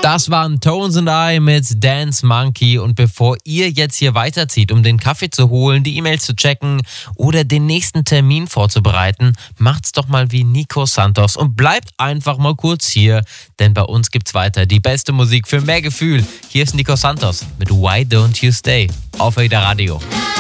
Das waren Tones and I mit Dance Monkey. Und bevor ihr jetzt hier weiterzieht, um den Kaffee zu holen, die E-Mails zu checken oder den nächsten Termin vorzubereiten, macht's doch mal wie Nico Santos und bleibt einfach mal kurz hier, denn bei uns gibt's weiter die beste Musik für mehr Gefühl. Hier ist Nico Santos mit Why Don't You Stay auf Ada Radio.